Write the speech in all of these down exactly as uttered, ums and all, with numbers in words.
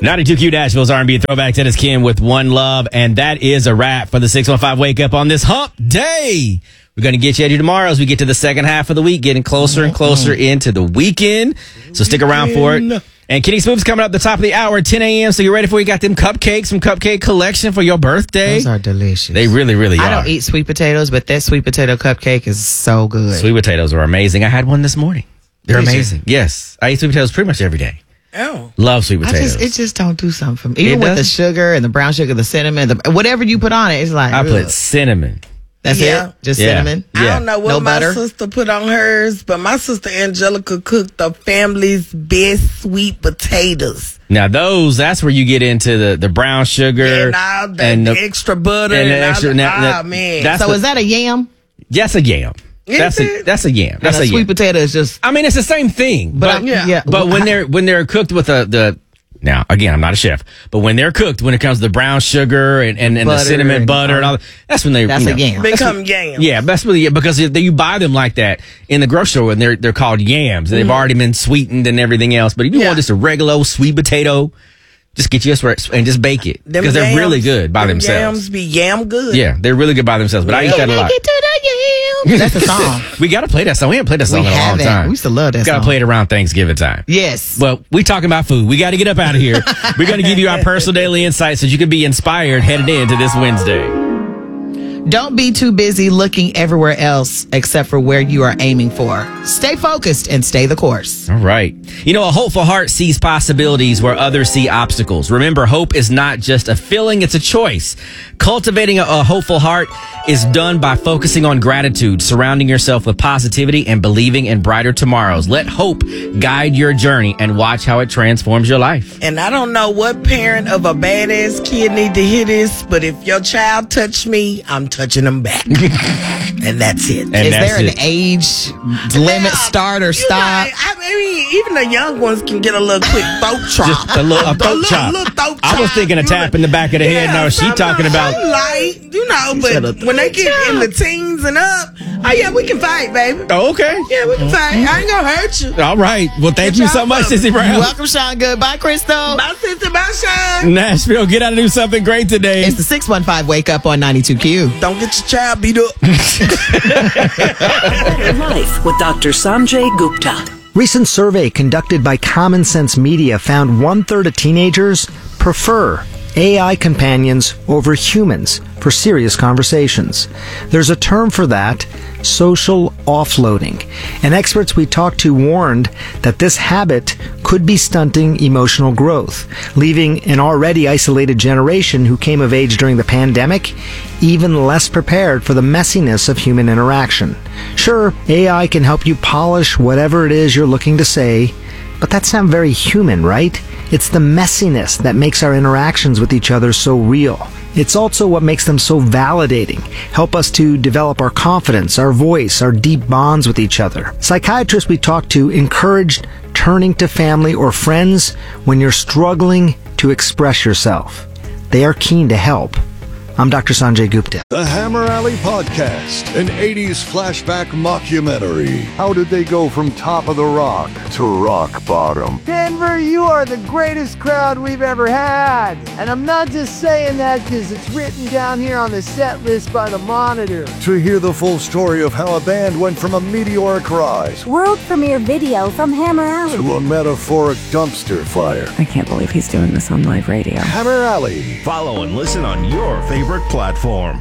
ninety-two Q Nashville's R and B throwback. That is Kim with One Love. And that is a wrap for the six one five Wake Up on this hump day. We're going to get you ready tomorrow as we get to the second half of the week, getting closer and closer into the weekend. So stick around for it. And Kenny Smooth's coming up at the top of the hour at ten a.m. So you're ready for it. You got them cupcakes, some cupcake collection for your birthday. Those are delicious. They really, really I are. I don't eat sweet potatoes, but that sweet potato cupcake is so good. Sweet potatoes are amazing. I had one this morning. They're Did amazing. You? Yes. I eat sweet potatoes pretty much every day. Oh. Love sweet potatoes. I just, it just don't do something for me. Even It with doesn't? the sugar and the brown sugar, the cinnamon, the, whatever you put on it, it's like, I ugh. put cinnamon. That's Yeah. it? Just Yeah. cinnamon? Yeah. I don't know what No my butter? sister put on hers, but my sister Angelica cooked the family's best sweet potatoes. Now those, that's where you get into the, the brown sugar And all the, and the extra butter. and And, the all extra. the, now, oh, that- man. That's So the, is that a yam? that's a yam. Is That's a it? that's a yam. That's And a a sweet yam. potato is just... I mean, it's the same thing, but But I'm- yeah. yeah. but when they're when they're cooked with the the now again, I'm not a chef, but when they're cooked, when it comes to the brown sugar and, and, and the Butter cinnamon and butter and all that, that's when they That's you a know, yam. Become yams. Yeah, that's really yeah, because they, you buy them like that in the grocery store and they're they're called yams and they've already been sweetened and everything else. But if you Yeah. want just a regular old sweet potato, just get you a sweat and just bake it Them because they're yams- really good by them themselves. Yams be yam good. Yeah, they're really good by themselves. But I eat that a lot. Get to the yam. That's the song. We got to play that song. We haven't played that song We in a long haven't. time. We used to love that Got to song. play it around Thanksgiving time. Yes. Well, we talking about food. We got to get up out of here. We're going to give you our personal daily insights so you can be inspired headed into this Wednesday. Don't be too busy looking everywhere else except for where you are aiming for. Stay focused and stay the course. All right. You know, a hopeful heart sees possibilities where others see obstacles. Remember, hope is not just a feeling, it's a choice. Cultivating a, a hopeful heart is done by focusing on gratitude, surrounding yourself with positivity, and believing in brighter tomorrows. Let hope guide your journey and watch how it transforms your life. And I don't know what parent of a badass kid need to hear this, but if your child touched me, I'm touching them back. And that's it. And Is that's there an it. age limit, Yeah, start or you stop? know, I mean, even the young ones can get a little quick throat chop. Just a little a throat little- chop. little throat I was chop. thinking a tap in the back of the head. Yeah, No, she something- talking about. something light, you know, said a but when they get in the teens and up, oh yeah, we can fight, baby. Oh, okay. Yeah, we can fight. I ain't gonna hurt you. All right. Well, thank you so much, Sissy Brown. You're welcome, Sean. Goodbye, Crystal. Bye, sister, bye, Sean. Nashville, get out and do something great today. It's the six one five Wake Up on ninety-two Q. Don't get your child beat up. Better Life with Doctor Sanjay Gupta. Recent survey conducted by Common Sense Media found one-third of teenagers prefer A I companions over humans for serious conversations. There's a term for that, social offloading. And experts we talked to warned that this habit could be stunting emotional growth, leaving an already isolated generation who came of age during the pandemic even less prepared for the messiness of human interaction. Sure, A I can help you polish whatever it is you're looking to say, but that's not very human, right? It's the messiness that makes our interactions with each other so real. It's also what makes them so validating, help us to develop our confidence, our voice, our deep bonds with each other. Psychiatrists we talked to encouraged turning to family or friends when you're struggling to express yourself. They are keen to help. I'm Doctor Sanjay Gupta. The Hammer Alley Podcast, an eighties flashback mockumentary. How did they go from top of the rock to rock bottom? Denver, you are the greatest crowd we've ever had. And I'm not just saying that because it's written down here on the set list by the Monitor. To hear the full story of how a band went from a meteoric rise World premiere video from Hammer Alley. to a metaphoric dumpster fire. I can't believe he's doing this on live radio. Hammer Alley. Follow and listen on your favorite platform.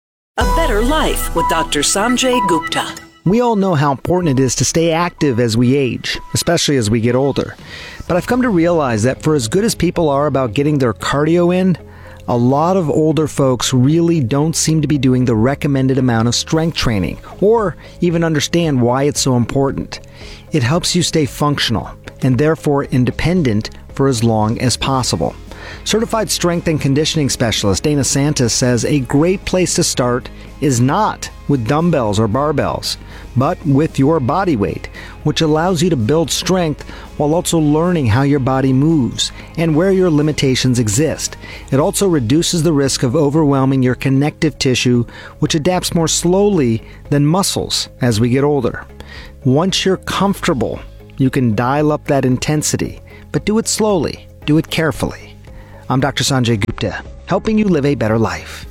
A Better Life with Doctor Sanjay Gupta. We all know how important it is to stay active as we age, especially as we get older. But I've come to realize that for as good as people are about getting their cardio in, a lot of older folks really don't seem to be doing the recommended amount of strength training, or even understand why it's so important. It helps you stay functional, and therefore independent for as long as possible. Certified strength and conditioning specialist Dana Santos says a great place to start is not with dumbbells or barbells, but with your body weight, which allows you to build strength while also learning how your body moves and where your limitations exist. It also reduces the risk of overwhelming your connective tissue, which adapts more slowly than muscles as we get older. Once you're comfortable, you can dial up that intensity, but do it slowly, do it carefully. I'm Doctor Sanjay Gupta, helping you live a better life.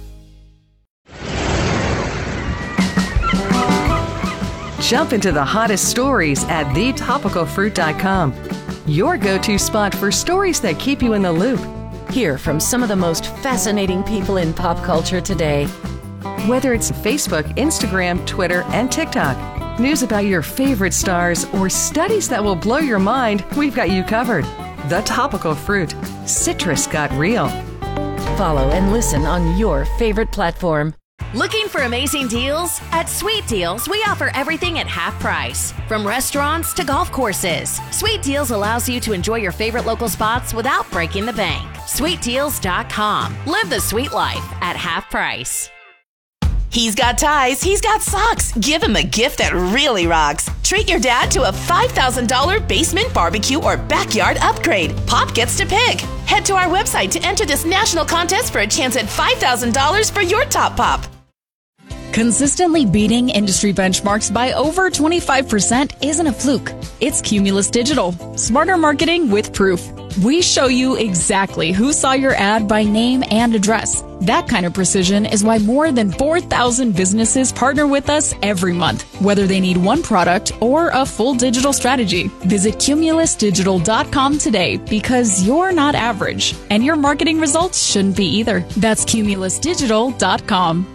Jump into the hottest stories at the topical fruit dot com. Your go-to spot for stories that keep you in the loop. Hear from some of the most fascinating people in pop culture today. Whether it's Facebook, Instagram, Twitter, and TikTok, news about your favorite stars, or studies that will blow your mind, we've got you covered. The Topical Fruit. Citrus got real. Follow and listen on your favorite platform. Looking for amazing deals? At Sweet Deals, we offer everything at half price. From restaurants to golf courses, Sweet Deals allows you to enjoy your favorite local spots without breaking the bank. sweet deals dot com. Live the sweet life at half price. He's got ties, he's got socks. Give him a gift that really rocks. Treat your dad to a five thousand dollars basement barbecue or backyard upgrade. Pop gets to pick. Head to our website to enter this national contest for a chance at five thousand dollars for your top pop. Consistently beating industry benchmarks by over twenty-five percent isn't a fluke. It's Cumulus Digital. Smarter marketing with proof. We show you exactly who saw your ad by name and address. That kind of precision is why more than four thousand businesses partner with us every month, whether they need one product or a full digital strategy. Visit cumulus digital dot com today because you're not average, and your marketing results shouldn't be either. That's cumulus digital dot com.